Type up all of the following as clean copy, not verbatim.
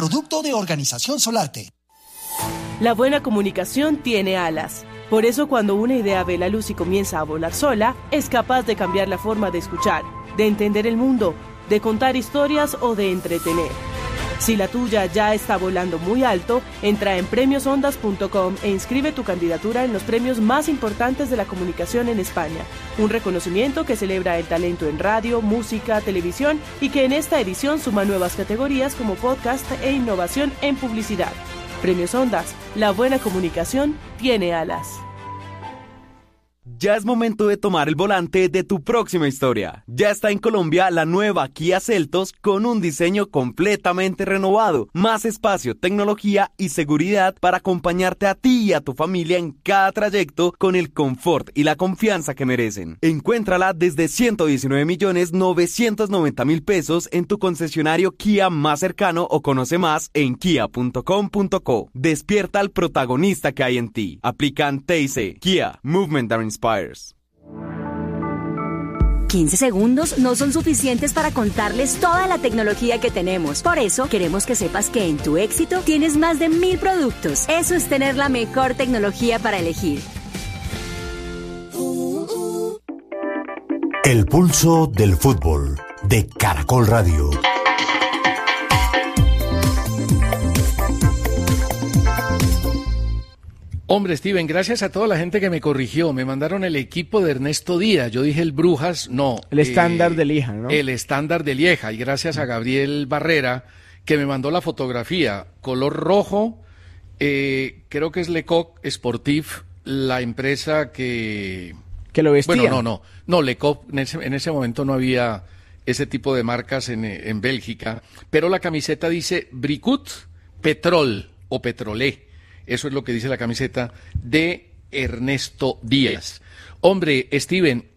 producto de Organización Solarte. La buena comunicación tiene alas. Por eso cuando una idea ve la luz y comienza a volar sola, es capaz de cambiar la forma de escuchar, de entender el mundo, de contar historias o de entretener. Si la tuya ya está volando muy alto, entra en premiosondas.com e inscribe tu candidatura en los premios más importantes de la comunicación en España. Un reconocimiento que celebra el talento en radio, música, televisión y que en esta edición suma nuevas categorías como podcast e innovación en publicidad. Premios Ondas, la buena comunicación tiene alas. Ya es momento de tomar el volante de tu próxima historia. Ya está en Colombia la nueva Kia Seltos con un diseño completamente renovado, más espacio, tecnología y seguridad para acompañarte a ti y a tu familia en cada trayecto con el confort y la confianza que merecen. Encuéntrala desde 119.990.000 pesos en tu concesionario Kia más cercano o conoce más en kia.com.co. Despierta al protagonista que hay en ti. Aplican TIC. Kia, Movement that Inspires. 15 segundos no son suficientes para contarles toda la tecnología que tenemos. Por eso, queremos que sepas que en tu éxito tienes más de 1000 productos. Eso es tener la mejor tecnología para elegir. El pulso del fútbol de Caracol Radio. Hombre, Steven, gracias a toda la gente que me corrigió. Me mandaron el equipo de Ernesto Díaz. Yo dije el Brujas, no. El estándar de Lieja, ¿no? El estándar de Lieja. Y gracias a Gabriel Barrera, que me mandó la fotografía. Color rojo, creo que es Lecoq Sportif, la empresa que lo vestía. Bueno, no, Lecoq, en ese momento no había ese tipo de marcas en Bélgica. Pero la camiseta dice Bricut Petrol o Petrolé. Eso es lo que dice la camiseta de Ernesto Díaz. Hombre, Steven,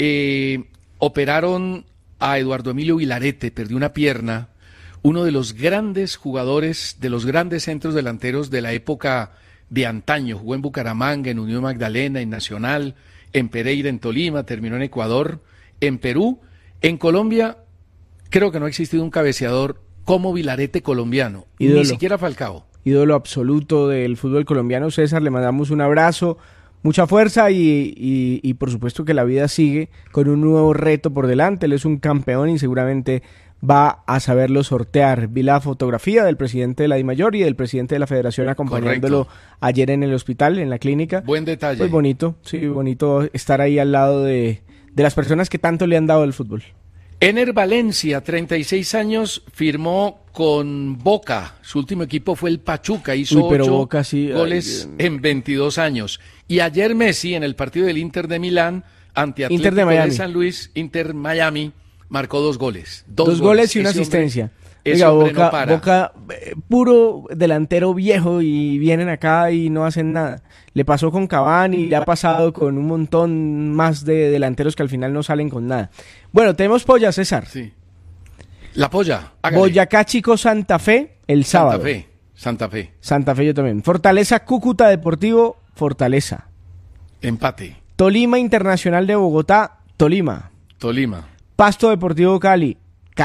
operaron a Eduardo Emilio Vilarete, perdió una pierna, uno de los grandes jugadores, de los grandes centros delanteros de la época de antaño. Jugó en Bucaramanga, en Unión Magdalena, en Nacional, en Pereira, en Tolima, terminó en Ecuador, en Perú. En Colombia, creo que no ha existido un cabeceador como Vilarete colombiano, Ídolo. Ni siquiera Falcao. Ídolo absoluto del fútbol colombiano. César, le mandamos un abrazo, mucha fuerza y por supuesto que la vida sigue con un nuevo reto por delante. Él es un campeón y seguramente va a saberlo sortear. Vi la fotografía del presidente de la DIMAYOR y del presidente de la Federación acompañándolo ayer en el hospital, en la clínica. Buen detalle. Pues bonito, sí, bonito estar ahí al lado de las personas que tanto le han dado al fútbol. Ener Valencia, 36 años, firmó con Boca. Su último equipo fue el Pachuca. Hizo 8 goles en 22 años. Y ayer Messi, en el partido del Inter de Milán, ante Atlético de San Luis, Inter Miami, marcó 2 goles. Dos goles y una asistencia. Oiga, Boca, puro delantero viejo y vienen acá y no hacen nada. Le pasó con Cavani y le ha pasado con un montón más de delanteros que al final no salen con nada. Bueno, tenemos polla, César. Sí. La polla. Hágale. Boyacá Chico Santa Fe el sábado. Santa Fe yo también. Fortaleza Cúcuta Deportivo, Fortaleza. Empate. Tolima Internacional de Bogotá, Tolima. Pasto Deportivo Cali.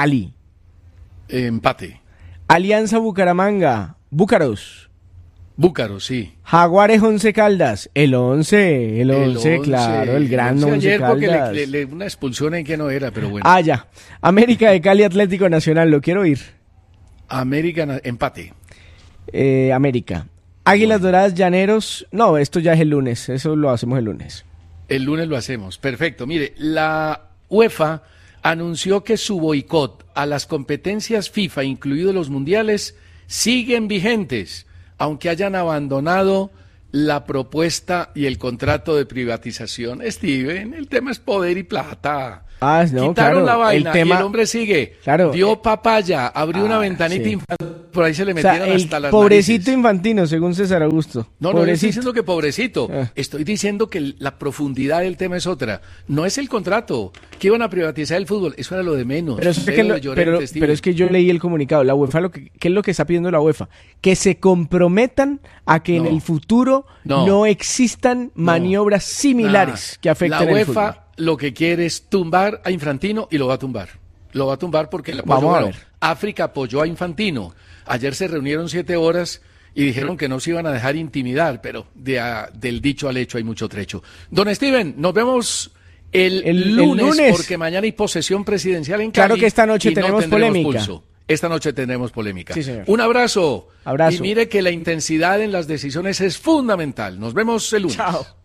Empate. Alianza Bucaramanga, Búcaros, sí. Jaguares 11 Caldas, el 11, claro, el gran 11 ayer Caldas. Porque una expulsión en que no era, pero bueno. Ya. América de Cali Atlético Nacional, lo quiero ir. Empate. América. Águilas Doradas Llaneros, no, esto ya es el lunes, eso lo hacemos el lunes. El lunes lo hacemos, perfecto. Mire, la UEFA anunció que su boicot a las competencias FIFA, incluidos los mundiales, siguen vigentes, aunque hayan abandonado la propuesta y el contrato de privatización. Steven, el tema es poder y plata. No, Quitaron claro, la vaina y el hombre sigue. Claro, dio papaya, abrió una ventanita infantil, por ahí se le metieron hasta las pobrecito narices. Infantino, según César Augusto. No estoy diciendo que pobrecito. Estoy diciendo que la profundidad del tema es otra. No es el contrato. Que iban a privatizar el fútbol. Eso era lo de menos. Pero es que yo leí el comunicado. La UEFA, ¿qué es lo que está pidiendo la UEFA? Que se comprometan a que en el futuro no existan maniobras similares que afecten el fútbol. La UEFA lo que quiere es tumbar a Infantino y lo va a tumbar. Lo va a tumbar porque el apoyo, África apoyó a Infantino. Ayer se reunieron 7 horas y dijeron que no se iban a dejar intimidar, pero del dicho al hecho hay mucho trecho. Don Steven, nos vemos el lunes, porque mañana hay posesión presidencial en Cali. Claro que esta noche tenemos polémica. Pulso. Esta noche tendremos polémica. Sí, señor. Un abrazo. Abrazo. Y mire que la intensidad en las decisiones es fundamental. Nos vemos el lunes. Chao.